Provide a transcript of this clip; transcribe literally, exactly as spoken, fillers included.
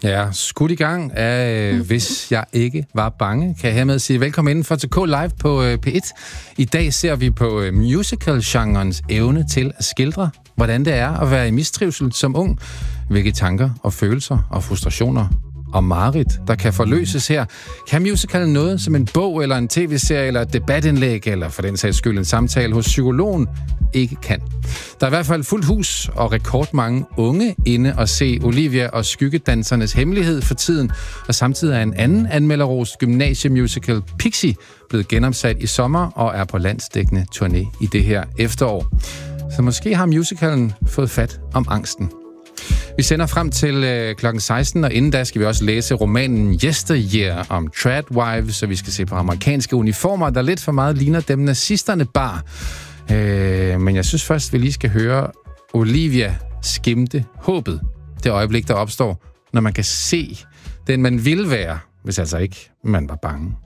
Ja, skudt i gang af øh, Hvis jeg ikke var bange, kan jeg hermed sige velkommen inden for til K Live på øh, P et. I dag ser vi på øh, musical-genrens evne til at skildre, hvordan det er at være i mistrivsel som ung, hvilke tanker og følelser og frustrationer og mareridt, der kan forløses her. Kan musicalen noget, som en bog eller en tv-serie eller et debatindlæg, eller for den sags skyld en samtale hos psykologen, ikke kan? Der er i hvert fald fuldt hus og rekordmange unge inde og se Olivia og Skyggedansernes Hemmelighed for tiden, og samtidig er en anden anmelderros gymnasiemusical, Pixie, blevet genopsat i sommer og er på landsdækkende turné i det her efterår. Så måske har musicalen fået fat om angsten. Vi sender frem til øh, klokken seksten, og inden da skal vi også læse romanen Yesteryear om tradwives, så vi skal se på amerikanske uniformer, der lidt for meget ligner dem nazisterne bar. Øh, men jeg synes først, vi lige skal høre Olivia skimte håbet. Det øjeblik, der opstår, når man kan se den, man ville være, hvis altså ikke man var bange.